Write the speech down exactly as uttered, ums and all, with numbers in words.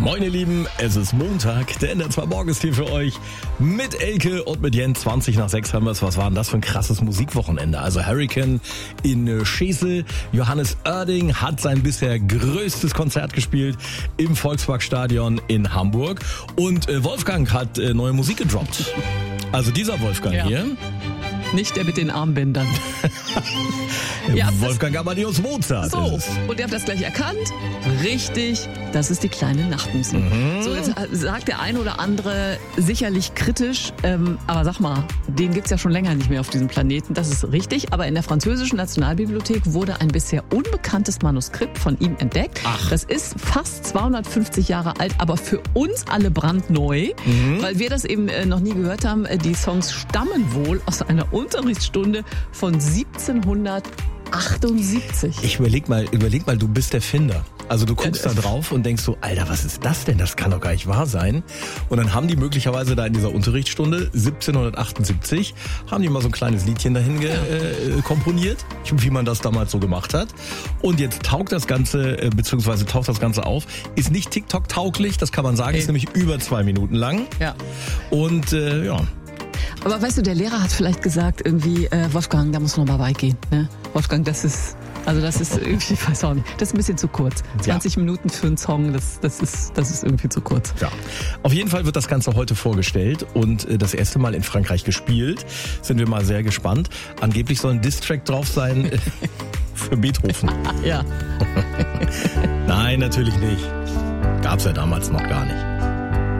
Moin ihr Lieben, es ist Montag, der N R zwei Morgen ist hier für euch mit Elke und mit Jens. zwanzig nach sechs haben wir es. Was war denn das für ein krasses Musikwochenende? Also Hurricane in Schesel, Johannes Oerding hat sein bisher größtes Konzert gespielt im Volksparkstadion in Hamburg und Wolfgang hat neue Musik gedroppt. Also dieser Wolfgang ja. hier. Nicht der mit den Armbändern. ja, Wolfgang Amadeus Mozart. So, und ihr habt das gleich erkannt. Richtig, das ist die kleine Nachtmusik. Mhm. So, jetzt sagt der ein oder andere sicherlich kritisch, ähm, aber sag mal, den gibt's ja schon länger nicht mehr auf diesem Planeten. Das ist richtig, aber in der französischen Nationalbibliothek wurde ein bisher unbekanntes Manuskript von ihm entdeckt. Ach. Das ist fast zweihundertfünfzig Jahre alt, aber für uns alle brandneu, mhm. weil wir das eben äh, noch nie gehört haben. Die Songs stammen wohl aus einer Unterrichtsstunde von siebzehnhundertachtundsiebzig. Ich überleg mal, überleg mal, du bist der Finder. Also du guckst da drauf und denkst so, Alter, was ist das denn? Das kann doch gar nicht wahr sein. Und dann haben die möglicherweise da in dieser Unterrichtsstunde siebzehnhundertachtundsiebzig, haben die mal so ein kleines Liedchen dahin ge- äh, komponiert, wie man das damals so gemacht hat. Und jetzt taugt das Ganze, äh, beziehungsweise taucht das Ganze auf, ist nicht TikTok-tauglich, das kann man sagen, hey. Ist nämlich über zwei Minuten lang. Ja. Und äh, ja... Aber weißt du, der Lehrer hat vielleicht gesagt, irgendwie, äh, Wolfgang, da muss noch mal beigehen. Ne? Wolfgang, das ist, also das ist irgendwie, ich weiß auch nicht, das ist ein bisschen zu kurz. zwanzig ja. Minuten für einen Song, das, das, ist, das ist irgendwie zu kurz. Ja. Auf jeden Fall wird das Ganze heute vorgestellt und äh, das erste Mal in Frankreich gespielt. Sind wir mal sehr gespannt. Angeblich soll ein Diss-Track drauf sein äh, für Beethoven. ja. Nein, natürlich nicht. Gab's ja damals noch gar nicht.